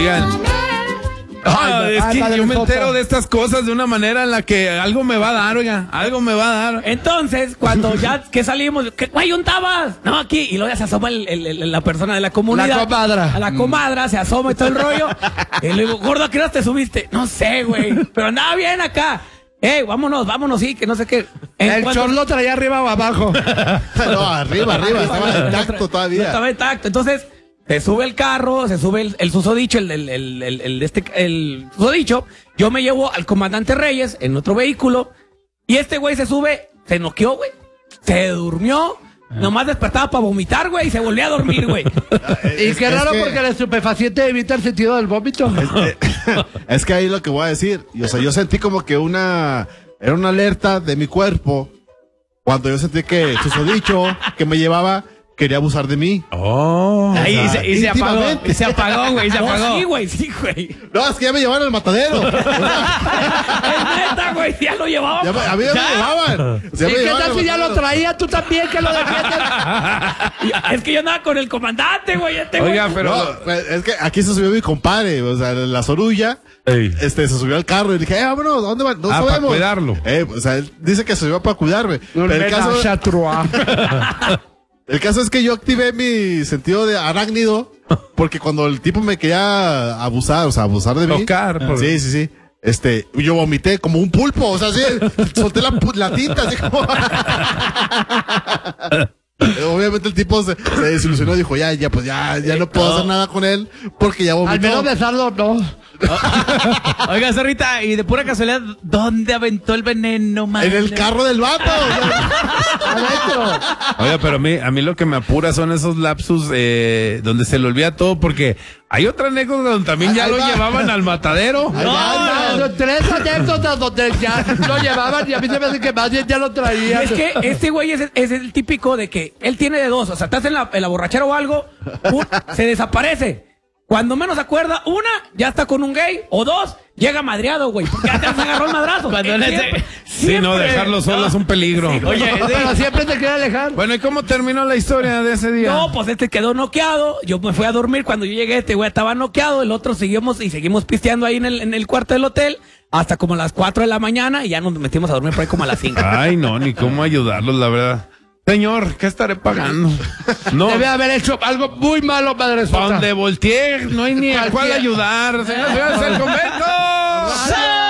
Es que yo me entero de estas cosas de una manera en la que algo me va a dar, oiga, algo me va a dar. Entonces, cuando ya que salimos, ¿qué güey juntabas? No, aquí, y luego ya se asoma la persona de la comunidad. La comadra. A la comadra, se asoma y todo el rollo. Y le digo, gordo, ¿a qué hora te subiste? No sé, güey, pero andaba bien acá. Vámonos, sí, que no sé qué. El chor lo traía arriba o abajo. No, arriba, estaba intacto todavía. No estaba intacto, entonces... Se sube el carro, se sube el susodicho, el susodicho. Yo me llevo al comandante Reyes en otro vehículo. Y este güey se sube, se noqueó, güey. Se durmió. Nomás despertaba para vomitar, güey. Y se volvió a dormir, güey. Y qué raro porque el estupefaciente evita el sentido del vómito. Es que ahí lo que voy a decir. O sea, yo sentí como que era una alerta de mi cuerpo. Cuando yo sentí que el susodicho que me llevaba quería abusar de mí. Ahí, o sea, y se apagó, güey, se apagó. Sí, güey. No, es que ya me llevaron al matadero. Es neta, güey, ya lo llevaba. A mí ya me llevaban. O sea, ¿Y qué tal si ya lo traía tú también que lo defiendes? Es que yo andaba con el comandante, güey. Oiga, pero... No, es que aquí se subió mi compadre, o sea, la Zorulla. Se subió al carro y dije, vámonos, ¿a dónde van? No sabemos. Para cuidarlo. O sea, él dice que se subió para cuidarme. Pero el caso es que yo activé mi sentido de arácnido porque cuando el tipo me quería abusar, o sea, abusar de mí. Tocar. Sí. Yo vomité como un pulpo, o sea, así, solté la tinta, así como... Obviamente el tipo se desilusionó y dijo, ya no puedo hacer nada con él porque ya vomitó. Al menos besarlo, no. Oiga, Zorrita, y de pura casualidad, ¿dónde aventó el veneno, man? En el carro del vato. Oiga, pero a mí lo que me apura son esos lapsus donde se le olvida todo, porque hay otra anécdota donde también ya lo llevaban al matadero. No, 3 anécdotas donde ya lo llevaban y a mí se me hace que más bien ya lo traían. Es que este güey es el típico de que él tiene de dos, o sea, estás en la borrachera o algo, se desaparece. Cuando menos se acuerda, una, ya está con un gay, o dos, llega madreado, güey, porque ya te agarró el madrazo. Sí, no, dejarlo solo es un peligro. Sí, oye, pero siempre te quiere alejar. Bueno, ¿y cómo terminó la historia de ese día? No, pues este quedó noqueado, yo me fui a dormir, cuando yo llegué este güey estaba noqueado, el otro seguimos pisteando ahí en el cuarto del hotel, hasta como a las 4 de la mañana, y ya nos metimos a dormir por ahí como a las 5. Ay, no, ni cómo ayudarlos, la verdad. Señor, ¿qué estaré pagando? No. Debe haber hecho algo muy malo, padre. Donde volteé, no hay ni a cuál ayudar. Señor, el convento.